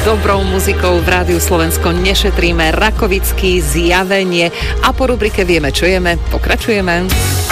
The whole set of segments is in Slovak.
dobrou muzikou v Rádiu Slovensko nešetríme. Rakovický, Zjavenie a po rubrike Vieme, čo jeme pokračujeme.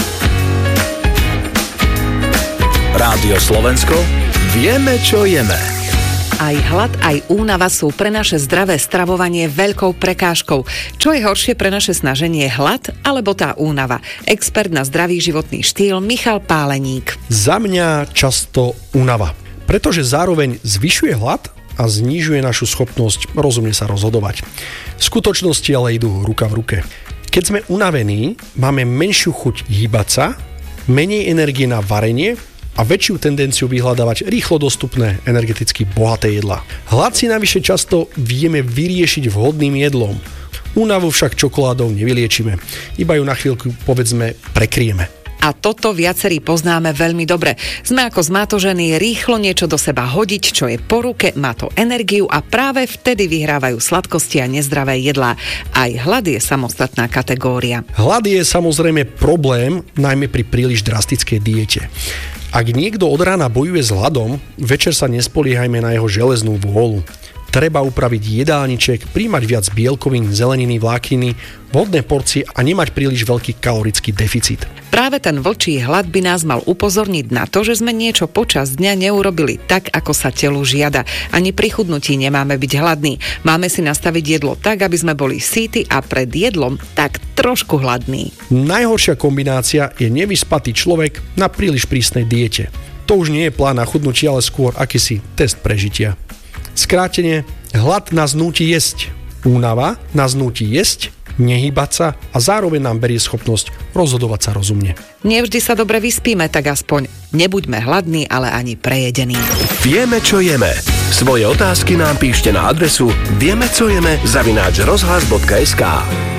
Rádio Slovensko, vieme, čo jeme. Aj hlad, aj únava sú pre naše zdravé stravovanie veľkou prekážkou. Čo je horšie pre naše snaženie, hlad alebo tá únava? Expert na zdravý životný štýl Michal Páleník. Za mňa často únava, pretože zároveň zvyšuje hlad a znižuje našu schopnosť rozumne sa rozhodovať. V skutočnosti ale idú ruka v ruke. Keď sme unavení, máme menšiu chuť hýbať sa, menej energie na varenie a väčšiu tendenciu vyhľadávať rýchlo dostupné, energeticky bohaté jedlá. Hlad si navyše často vieme vyriešiť vhodným jedlom. Únavu však čokoládou nevyliečime, iba ju na chvíľku, povedzme, prekryjeme. A toto viacerí poznáme veľmi dobre. Sme ako zmátožení, rýchlo niečo do seba hodiť, čo je po ruke, má to energiu a práve vtedy vyhrávajú sladkosti a nezdravé jedlá. Aj hlad je samostatná kategória. Hlad je samozrejme problém, najmä pri príliš drastickej diete. Ak niekto od rána bojuje s hladom, večer sa nespoliehajme na jeho železnú vôľu. Treba upraviť jedálniček, príjmať viac bielkovín, zeleniny, vlákniny, vhodné porcie a nemať príliš veľký kalorický deficit. Práve ten vlčí hlad by nás mal upozorniť na to, že sme niečo počas dňa neurobili tak, ako sa telu žiada. Ani pri chudnutí nemáme byť hladní. Máme si nastaviť jedlo tak, aby sme boli síti a pred jedlom tak trošku hladní. Najhoršia kombinácia je nevyspatý človek na príliš prísnej diete. To už nie je plán na chudnutie, ale skôr akýsi test prežitia. Skrátene, hlad nás núti jesť, únava nás núti jesť, nehýbať sa a zároveň nám berie schopnosť rozhodovať sa rozumne. Nevždy sa dobre vyspíme, tak aspoň nebuďme hladní, ale ani prejedení. Vieme, čo jeme. Svoje otázky nám píšte na adresu viemecojeme@rozhlas.sk.